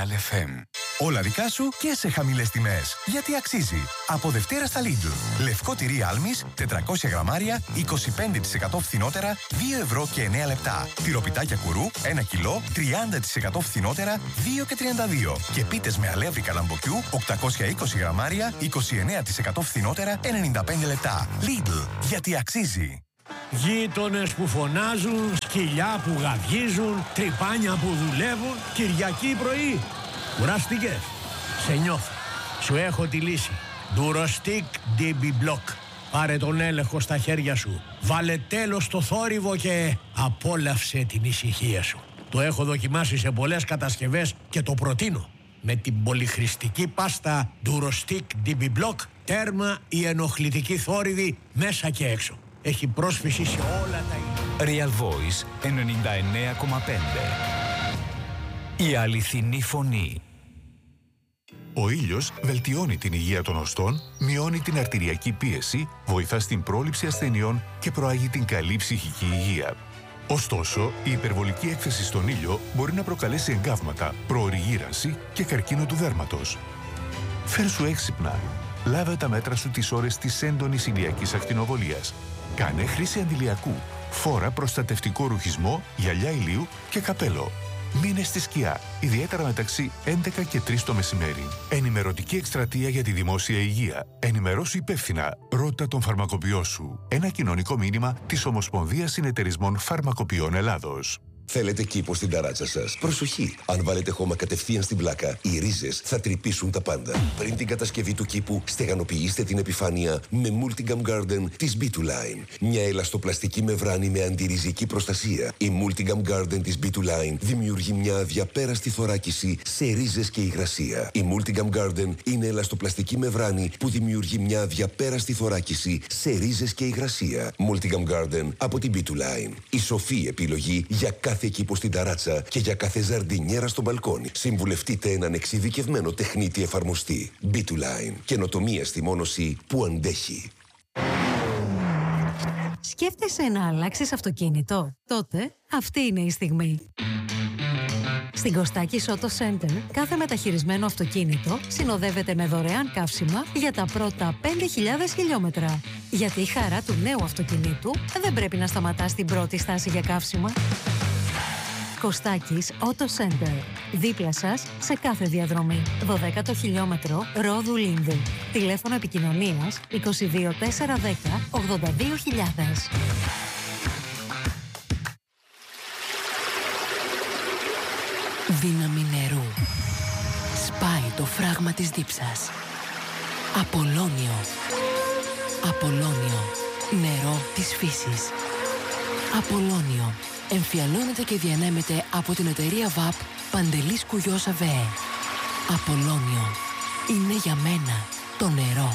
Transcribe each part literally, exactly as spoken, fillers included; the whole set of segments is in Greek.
Real εφ εμ. Όλα δικά σου και σε χαμηλές τιμές. Γιατί αξίζει. Από Δευτέρα στα Lidl. Λευκό τυρί Άλμης, τετρακόσια γραμμάρια, είκοσι πέντε τοις εκατό φθηνότερα, δύο ευρώ και εννέα λεπτά. Τυροπιτάκια κουρού, ένα κιλό, τριάντα τοις εκατό φθηνότερα, δύο και τριάντα δύο. Και πίτες με αλεύρι καλαμποκιού, οκτακόσια είκοσι γραμμάρια, είκοσι εννέα τοις εκατό φθηνότερα, ενενήντα πέντε λεπτά. Lidl. Γιατί αξίζει. Γείτονες που φωνάζουν, σκυλιά που γαβγίζουν, τρυπάνια που δουλεύουν, Κυριακή πρωί. Κουράστηκες? Σε νιώθω. Σου έχω τη λύση. Durostic ντι μπι Block. Πάρε τον έλεγχο στα χέρια σου. Βάλε τέλος στο θόρυβο και απόλαυσε την ησυχία σου. Το έχω δοκιμάσει σε πολλές κατασκευές και το προτείνω. Με την πολυχρηστική πάστα Durostic ντι μπι Block, τέρμα η ενοχλητική θόρυβη μέσα και έξω. Έχει πρόσφυση σε όλα τα ίδια. Real Voice ενενήντα εννέα κόμμα πέντε. Η αληθινή φωνή. Ο ήλιος βελτιώνει την υγεία των οστών, μειώνει την αρτηριακή πίεση, βοηθά στην πρόληψη ασθενειών και προάγει την καλή ψυχική υγεία. Ωστόσο, η υπερβολική έκθεση στον ήλιο μπορεί να προκαλέσει εγκάβματα, προωρή γύρανση και καρκίνο του δέρματος. Φέρσου έξυπνα. Λάβε τα μέτρα σου τις ώρες της έντονης ηλιακής ακτινοβολίας. Κάνε χρήση αντιλιακού. Φόρα προστατευτικό ρουχισμό, γυαλιά ηλίου και καπέλο. Μείνε στη σκιά, ιδιαίτερα μεταξύ έντεκα και τρεις το μεσημέρι. Ενημερωτική εκστρατεία για τη δημόσια υγεία. Ενημερώσου υπεύθυνα. Ρώτα τον φαρμακοποιό σου. Ένα κοινωνικό μήνυμα της Ομοσπονδίας Συνεταιρισμών Φαρμακοποιών Ελλάδος. Θέλετε κήπο στην ταράτσα σας? Προσοχή! Αν βάλετε χώμα κατευθείαν στην πλάκα, οι ρίζες θα τρυπήσουν τα πάντα. Πριν την κατασκευή του κήπου, στεγανοποιήστε την επιφάνεια με Multigam Garden της μπι δύο Line. Μια ελαστοπλαστική μεμβράνη με αντιριζική προστασία. Η Multigam Garden της μπι δύο Line δημιουργεί μια αδιαπέραστη θωράκιση σε ρίζες και υγρασία. Η Multigam Garden είναι ελαστοπλαστική μεμβράνη που δημιουργεί μια αδιαπέραστη θωράκιση σε ρίζες και υγρασία. Multigam Garden από την μπι δύο Line. Η σοφή επιλογή για κάθε κήπο στην ταράτσα και για κάθε ζαρντινιέρα στο μπαλκόνι. Συμβουλευτείτε έναν εξειδικευμένο τεχνίτη εφαρμοστή. μπι δύο Line. Καινοτομία στη μόνωση που αντέχει. Σκέφτεσαι να αλλάξεις αυτοκίνητο? Τότε αυτή είναι η στιγμή. Στην Κωστάκης Auto Center, κάθε μεταχειρισμένο αυτοκίνητο συνοδεύεται με δωρεάν καύσιμα για τα πρώτα πέντε χιλιάδες χιλιόμετρα. Γιατί η χαρά του νέου αυτοκινήτου δεν πρέπει να σταματά στην πρώτη στάση για καύσιμα. Κωστάκης Auto Center. Δίπλα σας σε κάθε διαδρομή. δωδέκατο χιλιόμετρο Ρόδου Λίνδου. Τηλέφωνο επικοινωνίας είκοσι δύο τετρακόσια δέκα ογδόντα δύο χιλιάδες. Δύναμη νερού. Σπάει το φράγμα της δίψας. Απολώνιο. Απολώνιο. Νερό της φύσης. Απολώνιο. Εμφιαλώνεται και διανέμεται από την εταιρεία ΒΑΠ Παντελής Κουγιός ΑΒΕ. Απολώνιο. Είναι για μένα το νερό.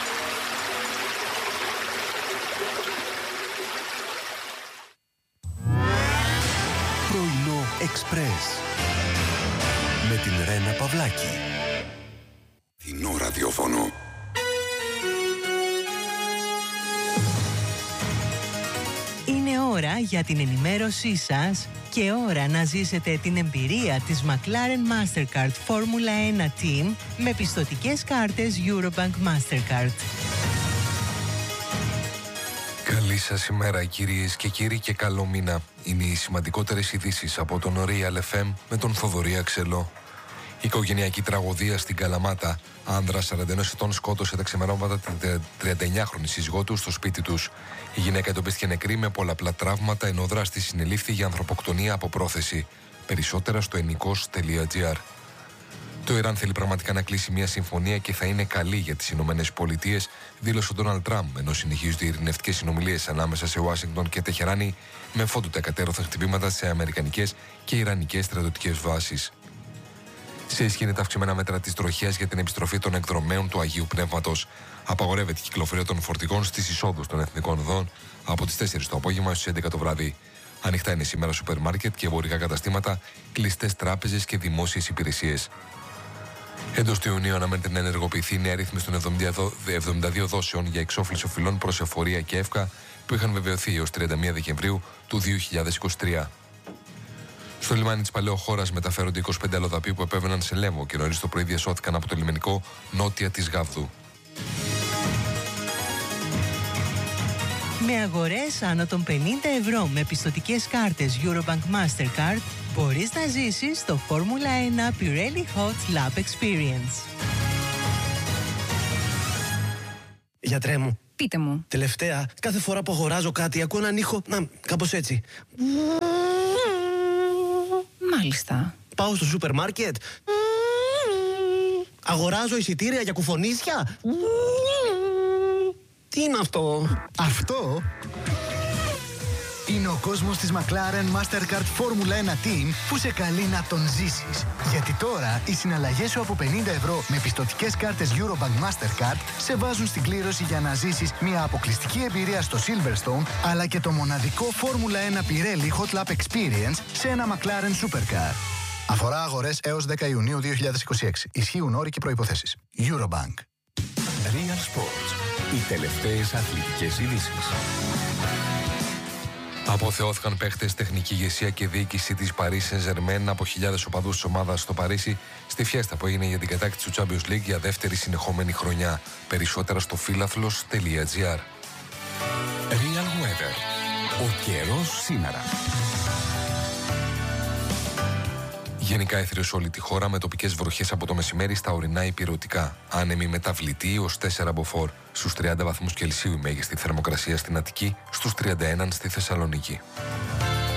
Πρωινό Εξπρές με την Ρένα Παυλάκη. Φθηνό ραδιόφωνο. Είναι ώρα για την ενημέρωσή σας και ώρα να ζήσετε την εμπειρία της McLaren Mastercard Formula ένα Team με πιστωτικές κάρτες Eurobank Mastercard. Καλή σας ημέρα κυρίες και κύριοι και καλό μήνα. Είναι οι σημαντικότερες ειδήσεις από τον Real εφ εμ με τον Θοδωρή Αξελό. Οικογενειακή τραγωδία στην Καλαμάτα. Άνδρας σαράντα ενός ετών σκότωσε τα ξημερώματα την τριανταεννιάχρονη σύζυγό του στο σπίτι τους. Η γυναίκα εντοπίστηκε νεκρή με πολλαπλά τραύματα, ενώ ο δράστης συνελήφθη για ανθρωποκτονία από πρόθεση. Περισσότερα στο ενικός τελεία τζι άρ. Το Ιράν θέλει πραγματικά να κλείσει μια συμφωνία και θα είναι καλή για τις Ηνωμένες Πολιτείες, δήλωσε ο Ντόναλντ Τραμπ, ενώ συνεχίζονται οι ειρηνευτικές συνομιλίες ανάμεσα σε Ουάσιγκτον και Τεχεράνη, με φόντου τα κατέρωθεν χτυπήματα σε αμερικανικές και ιρανικές στρατιωτικές βάσεις. Σε ισχύ είναι τα αυξημένα μέτρα της τροχέας για την επιστροφή των εκδρομέων του Αγίου Πνεύματος. Απαγορεύεται η κυκλοφορία των φορτηγών στις εισόδους των εθνικών οδών από τις τέσσερις το απόγευμα έως τις έντεκα το βράδυ. Ανοιχτά είναι σήμερα σούπερ μάρκετ και εμπορικά καταστήματα, κλειστές τράπεζες και δημόσιες υπηρεσίες. Εντός του Ιουνίου αναμένεται να ενεργοποιηθεί η νέα ρύθμιση των εβδομήντα δύο δόσεων για εξόφληση οφειλών προς εφορία και εύκα που είχαν βεβαιωθεί έως τριάντα μία Δεκεμβρίου του δύο χιλιάδες είκοσι τρία. Στο λιμάνι της Παλαιοχώρας μεταφέρονται είκοσι πέντε αλλοδαποί που επέβαιναν σε Λέμβο και νωρίς το πρωί διασώθηκαν από το λιμενικό νότια της Γάβδου. Με αγορές άνω των πενήντα ευρώ με πιστωτικές κάρτες Eurobank Mastercard μπορείς να ζήσεις το Φόρμουλα ένα Pirelli Hot Lap Experience. Γιατρέ μου. Πείτε μου. Τελευταία, κάθε φορά που αγοράζω κάτι ακούω έναν ήχο, να, κάπως έτσι. Μάλιστα. Πάω στο σούπερ μάρκετ. Αγοράζω εισιτήρια για κουφονίσια. Τι είναι αυτό? Αυτό είναι ο κόσμος της McLaren Mastercard Formula ένα Team που σε καλεί να τον ζήσεις. Γιατί τώρα οι συναλλαγές σου από πενήντα ευρώ με πιστωτικές κάρτες Eurobank Mastercard σε βάζουν στην κλήρωση για να ζήσεις μια αποκλειστική εμπειρία στο Silverstone, αλλά και το μοναδικό Formula ένα Pirelli Hot Lap Experience σε ένα McLaren Supercar. Αφορά αγορές έως δέκα Ιουνίου δύο χιλιάδες είκοσι έξι. Ισχύουν όροι και προϋποθέσεις. Eurobank. Real Sports. Οι τελευταίες αθλητικές ειδήσεις. Αποθεώθηκαν παίχτες, τεχνική ηγεσία και διοίκηση της Paris Saint-Germain από χιλιάδες οπαδούς της ομάδας στο Παρίσι στη φιέστα που έγινε για την κατάκτηση του Champions League για δεύτερη συνεχόμενη χρονιά. Περισσότερα στο φίλαθλος τελεία τζι άρ. Real Weather. Ο καιρός σήμερα. Γενικά έθριο σε όλη τη χώρα με τοπικές βροχές από το μεσημέρι στα ορεινά υπηρετικά. Άνεμη μεταβλητή ως τέσσερα μποφόρ. Στους τριάντα βαθμούς Κελσίου η μέγιστη θερμοκρασία στην Αττική, στους τριάντα ένα στη Θεσσαλονίκη.